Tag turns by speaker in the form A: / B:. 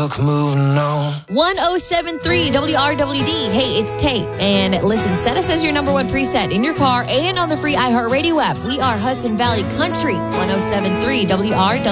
A: stuck moving on.
B: 1073 WRWD. Hey, it's Tate. And listen, set us as your number one preset in your car and on the free iHeartRadio app. We are Hudson Valley Country. 1073 WRWD.